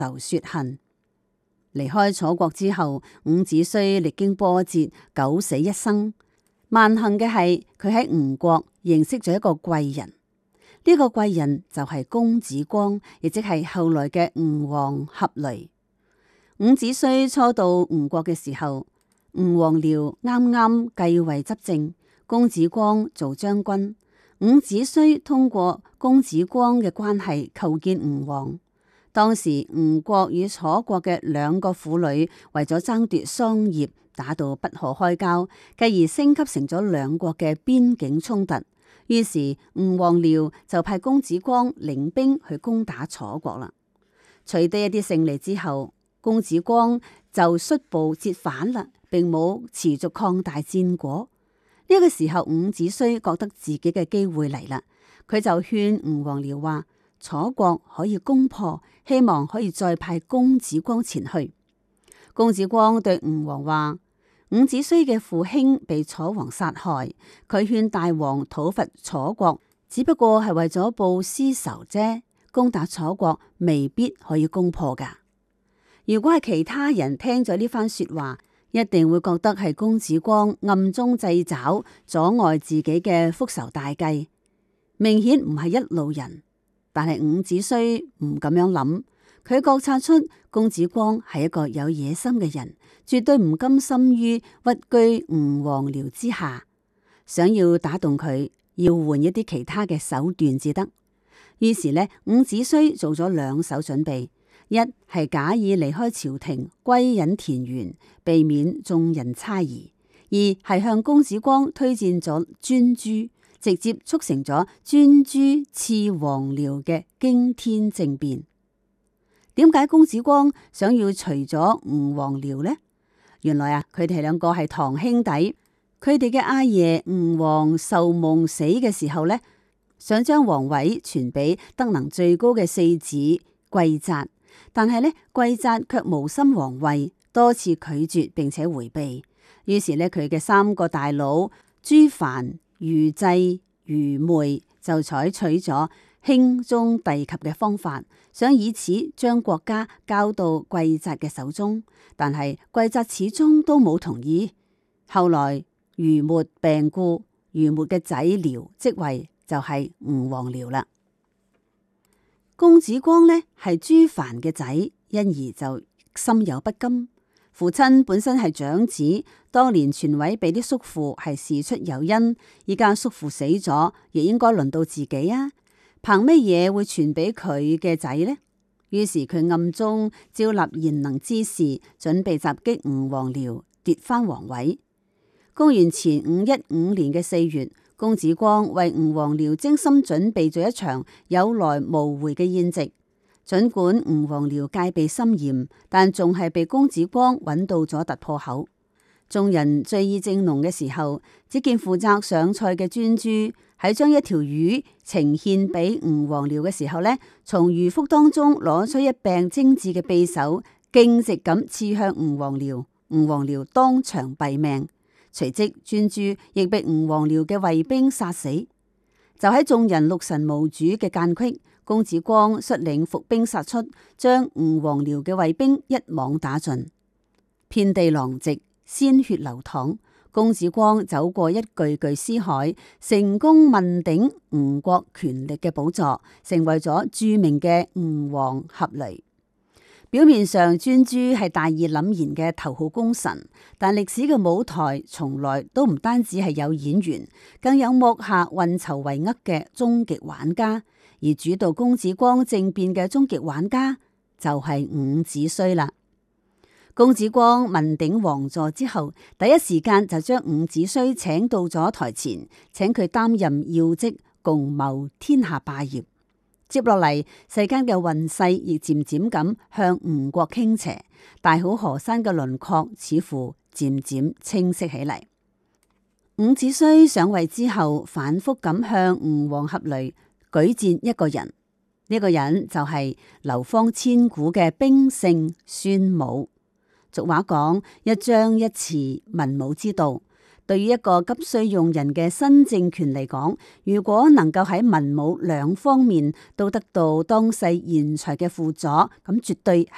仇雪恨。離開楚國之後，伍子胥歷經波折，九死一生。萬幸嘅係佢喺吳國認識咗一個貴人，呢個貴人就係公子光，亦即係後來嘅吳王闔閭。伍子胥初到吳國嘅時候，吳王僚啱啱繼位執政，公子光做將軍。伍子胥通過公子光嘅關係叩見吳王。當時吳國與楚國嘅兩個婦女為咗爭奪桑葉，打到不可開交，繼而升級成咗兩國嘅邊境衝突。於是吳王僚就派公子光領兵去攻打楚國啦。取得一啲勝利之後，公子光就率部折返啦，並冇持續擴大戰果。呢個時候，伍子胥覺得自己嘅機會嚟啦，佢就勸吳王僚話：楚國可以攻破，希望可以再派公子光前去。公子光對吳王話：伍子胥嘅父兄被楚王殺害，佢勸大王討伐楚國，只不過係為咗報私仇啫，攻打楚國未必可以攻破噶。如果係其他人聽咗呢番說話，一定會覺得係公子光暗中掣肘，阻礙自己嘅復仇大計，明顯唔係一路人。但係伍子胥唔咁樣諗，佢覺察出公子光係一個有野心嘅人，絕對唔甘心於屈居吳王僚之下，想要打動佢，要換一啲其他嘅手段至得。於是呢，伍子胥做咗兩手準備。一係假意離開朝廷，歸隱田園，避免眾人猜疑；二係向公子光推薦咗專諸，直接促成咗專諸刺王僚嘅驚天政變。點解公子光想要除咗吳王僚呢？原來啊，佢哋兩個係堂兄弟，佢哋嘅阿爺吳王壽夢死嘅時候呢，想將皇位傳俾德能最高嘅四子季札。但係呢，季札卻無心皇位，多次拒絕並且回避。於是呢，佢嘅三個大佬朱凡、虞濟、虞昧就採取咗兄終弟及嘅方法，想以此將國家交到季札嘅手中。但係季札始終都冇同意。後來虞沒病故，虞沒嘅仔僚即位，就係吳王僚啦。公子光呢係朱凡嘅仔，因而就心有不甘。父親本身係長子，當年傳位俾啲叔父係事出有因，依家叔父死咗，亦應該輪到自己啊！憑乜嘢會傳俾佢嘅仔呢？於是佢暗中召集賢能之士，準備襲擊吳王僚，奪翻皇位。公元前515年嘅4月。公子光為吳王僚精心準備咗一場有來無回嘅宴席，儘管吳王僚戒備森嚴，但仲係被公子光揾到咗突破口。眾人醉意正濃嘅時候，只見負責上菜嘅專諸喺將一條魚呈獻俾吳王僚嘅時候呢，從魚腹當中攞出一柄精緻嘅匕首，徑直咁刺向吳王僚。吳王僚當場斃命。隨即專諸亦被吳王僚嘅衛兵殺死。就喺眾人六神無主嘅間隙，公子光率領伏兵殺出，將吳王僚嘅衛兵一網打盡，遍地狼藉，鮮血流淌。公子光走過一具具屍骸，成功問鼎吳國權力嘅寶座，成為咗著名嘅吳王闔閭。表面上專諸係大義凜然嘅頭號功臣，但歷史嘅舞台從來都唔單止係有演員，更有幕下運籌帷幄嘅終極玩家。而主導公子光政變嘅終極玩家就係伍子胥啦。公子光問鼎王座之後，第一時間就將伍子胥請到咗台前，請佢擔任要職，共謀天下霸業。接落嚟，世間嘅運勢亦漸漸咁向吳國傾斜，大好河山嘅輪廓似乎漸漸清晰起嚟。伍子胥上位之後，反覆咁向吳王闔閭舉薦一個人，呢個人就係流芳千古嘅兵聖孫武。俗話講，一張一弛，文武之道。對於一個急需用人嘅新政權嚟講，如果能夠喺文武兩方面都得到當世賢才嘅輔佐，咁絕對